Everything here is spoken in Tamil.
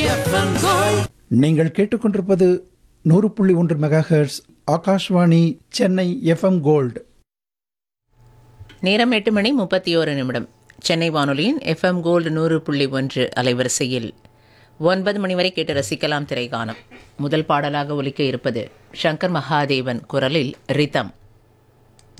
நீங்கள் கேட்டுக்கொண்டிருப்பது 100.1 megahertz Akashvani Chennai FM gold. நேரம் 8:31 சென்னை வானொலியின் எஃப்எம் கோல்டு 100.1 அலைவரிசையில் 9 மணி வரை கேட்டு ரசிக்கலாம் திரைகானம். முதல் பாடலாக ஒலிக்க இருப்பது சங்கர் மகாதேவன் குரலில் ரிதம்.